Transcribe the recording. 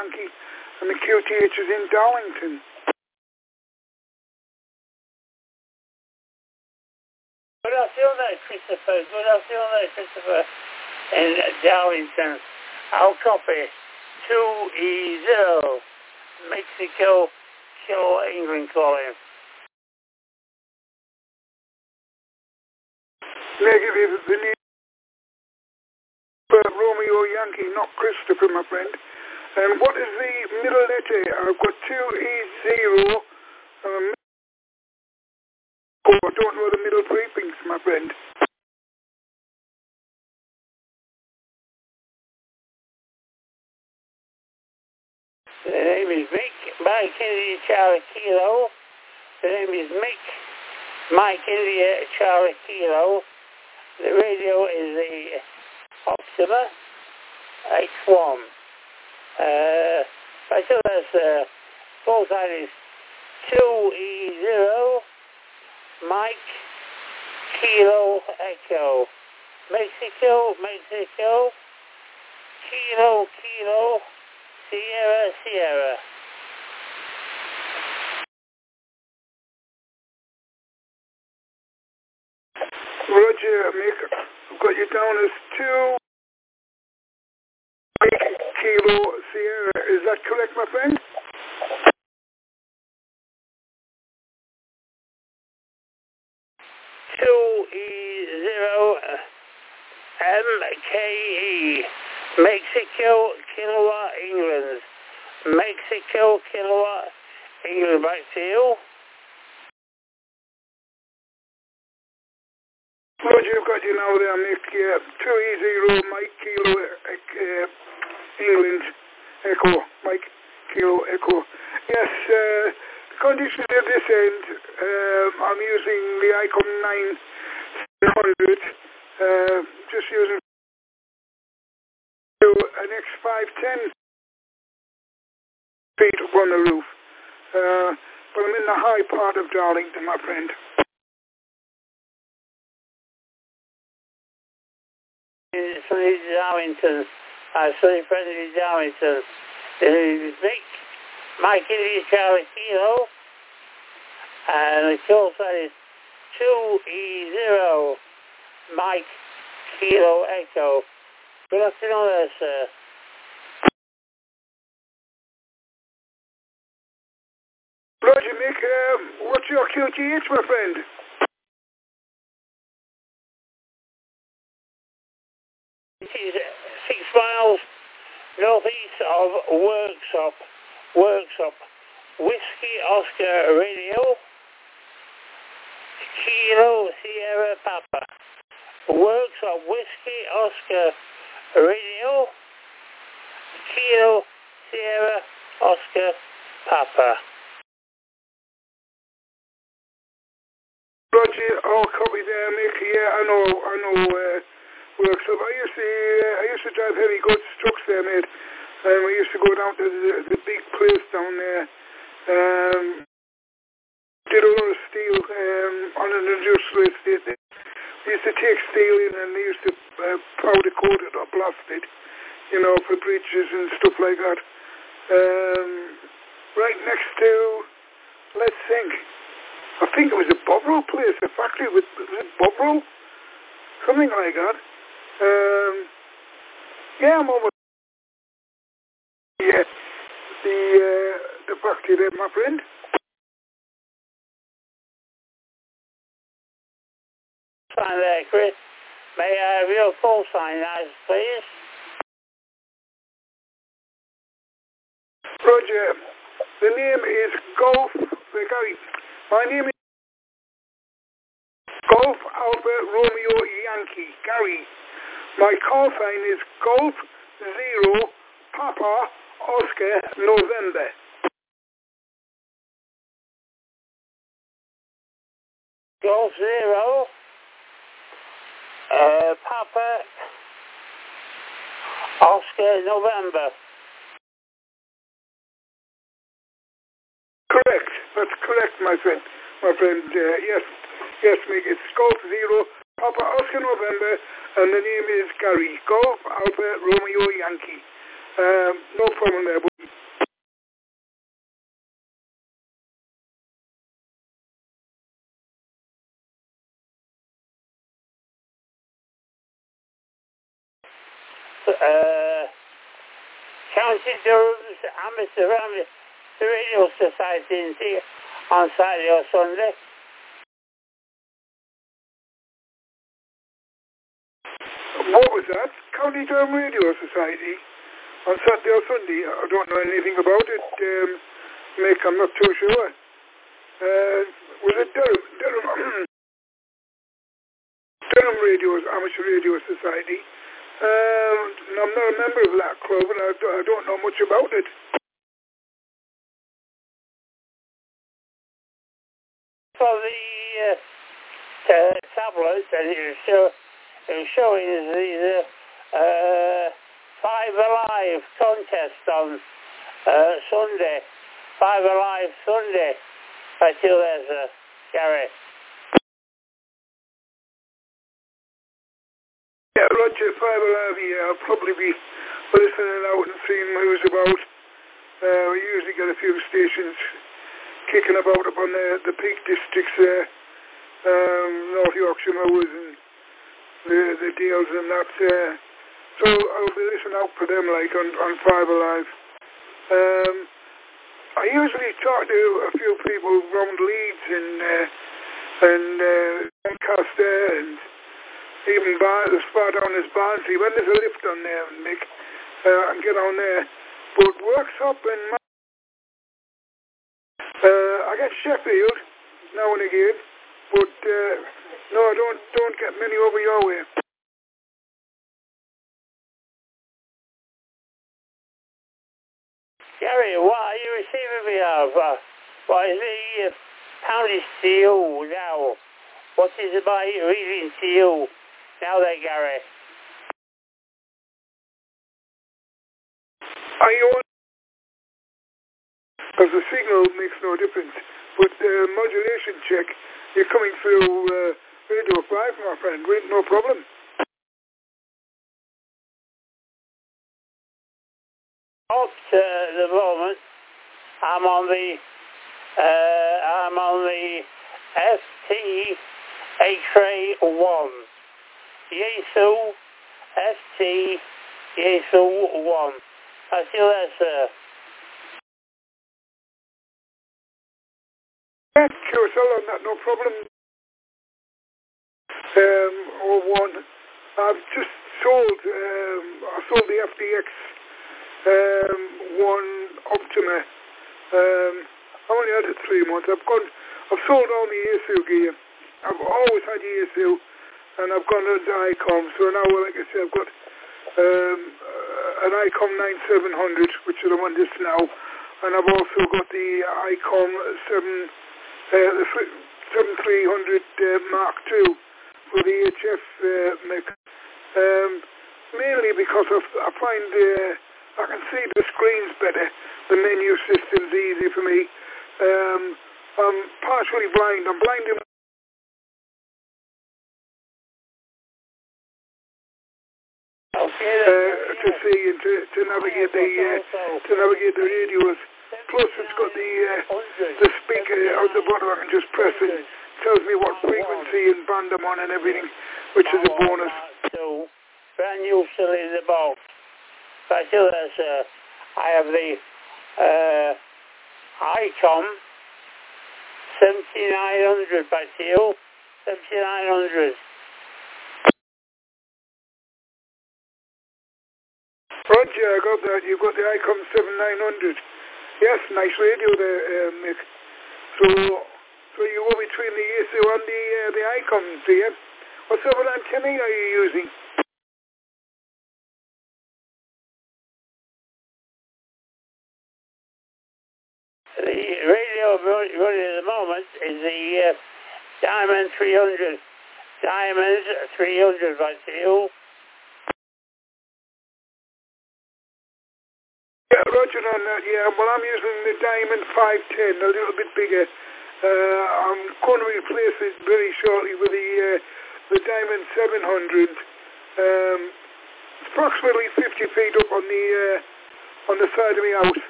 Yankee, and the QTH is in Darlington. Good afternoon there, Christopher. Good afternoon there, Christopher. In Darlington, I'll copy 2E0, Mexico, Kilo, England calling. Negative, the name Romeo Yankee, not Christopher, my friend. And what is the middle letter? I've got 2E0. I don't know the middle prefix, my friend. The name is Mick, Mike India Charlie Kilo. The name is Mick, Mike India Charlie Kilo. The radio is the Optima X1. I tell us, full sign is 2E0, Mike, Kilo, Echo. Mexico, Kilo, Sierra. Roger, Mick, I've got you down as 2 Kilo Sierra. Is that correct, my friend? MKE, Mexico, Kilowatt, England. Mexico, Kilowatt, England. Back to you. Roger, I've got you now there, Mick. 2E0, Mike, Kilo, England, Echo, Mike, Kilo, Echo. Yes, the conditions at this end, I'm using the Icon 9700, just using an X510 feet up on the roof. But I'm in the high part of Darlington, my friend. Sunny Darlington, sunny friendly Darlington. The name is Mick, Mike India Charlie Kilo, and the call sign is 2E0, Mike Kilo Echo. Good afternoon there, sir. Roger, Mick, what's your QTH, my friend? It is 6 miles northeast of Worksop, Whiskey Oscar Radio, Kilo Sierra Papa. Worksop, Whiskey Oscar Radio, Kilo Sierra Oscar Papa. Roger, I'll copy there, Mick. Yeah, I know. Works up. I used to drive heavy goods trucks there, mate. We used to go down to the big place down there. Did a lot of steel on an industrial estate. They used to take steel in and they used to powder coat it or blast it, for bridges and stuff like that. Right next to, let's think. I think it was a Bovril place, a factory was it Bovril? Something like that. Yeah, I'm almost. Yeah, the factory there, my friend. Sign there, Chris. May I have your call sign, please? Roger, the name is Golf. Gary, my name is Golf Alpha Romeo Yankee. Gary. My call sign is Golf 0 Papa Oscar November. Golf 0 Papa Oscar November. Correct. That's correct, my friend. Yes, Mick. It's Golf 0 Papa Oscar November, and the name is Gary. Golf Alpha Romeo Yankee. No problem there, buddy. County Durham's Amateur Radio Society on Saturday or Sunday. What was that? County Durham Radio Society on Saturday or Sunday? I don't know anything about it, Mick. I'm not too sure. Was it Durham Radio's Amateur Radio Society? I'm not a member of that club, and I don't know much about it. For the tablets, and it was showing the Five Alive contest on Sunday. Five Alive Sunday. I feel there's Gary. Yeah, Roger, Five Alive, yeah, I'll probably be listening out and seeing who's about. We usually get a few stations kicking about up on the Peak Districts there, North Yorkshire Moors and the deals and that. So I'll be listening out for them, like, on Five Alive. I usually talk to a few people around Leeds and Doncaster and even as far down as Barnsley. When there's a lift on there, Mick, I can get on there. But works up in I get Sheffield now and again, but no, I don't get many over your way. Gary, what are you receiving me of? What is the poundage to you now? What is my reading to you now then, Gary? Are you on? Because the signal makes no difference. But modulation check, you're coming through Radio 5, my friend, no problem. Up to the moment, I'm on the ST X-ray 1. Yesu ST Yesu 1. I feel that, sir. Yeah, QSL on that, no problem. 01. I've just sold, I sold the FDX 1 Optima. I only had it 3 months. I've sold all my Yesu gear. I've always had Yesu, and I've gone into ICOM. So now, like I said, I've got an ICOM 9700, which is the one just now, and I've also got the ICOM 7300 Mark II for the HF mix. Mainly because I find I can see the screens better. The menu system's easy for me. I'm partially blind. I'm blind in to see and to navigate the radios. Plus, it's got the speaker out the bottom. I can just press it. It tells me what frequency and band I'm on and everything, which is a bonus. So, brand new cylinder box. So I feel that I have the ICOM 7900 back to you. 7900. Roger, I got that. You've got the ICOM 7900. Yes, nice radio there, Mick. So you go between the Yesu and the ICOM, do you? What sort of antennae are you using? The radio running at the moment is the Diamond 300. Diamond 300 back to you. Yeah, Roger on that, yeah. Well, I'm using the Diamond 510, a little bit bigger. I'm going to replace it very shortly with the Diamond 700. It's approximately 50 feet up on the side of my house.